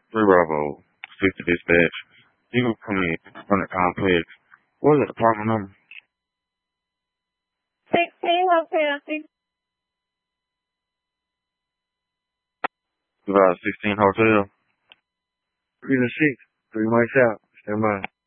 3 Bravo, 60 dispatch. You can come in from the complex. What is the apartment number? 16 Hotel. About 16 Hotel. 3 to 6. 3 mics out. Stand by.